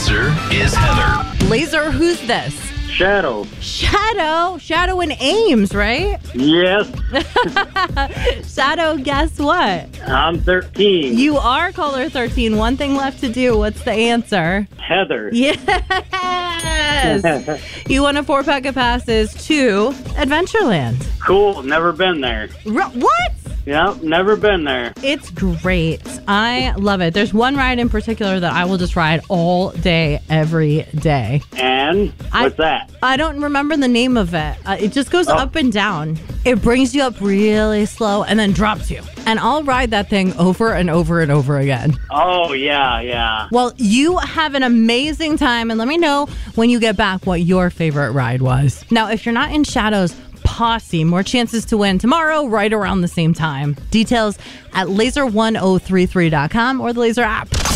Laser is Heather. Laser, who's this? Shadow. Shadow and Ames, right? Yes. Shadow, guess what? I'm 13. You are caller 13. One thing left to do. What's the answer? Heather. Yes! You won a 4-pack of passes to Adventureland. Cool. Never been there. What? Yep, never been there. It's great. I love it. There's one ride in particular that I will just ride all day, every day. And? What's that? I don't remember the name of it. It just goes up and down. It brings you up really slow and then drops you. And I'll ride that thing over and over and over again. Oh, yeah. Well, you have an amazing time. And let me know when you get back what your favorite ride was. Now, if you're not in Shadow's Posse, more chances to win tomorrow right around the same time. Details at laser1033.com or the Laser app.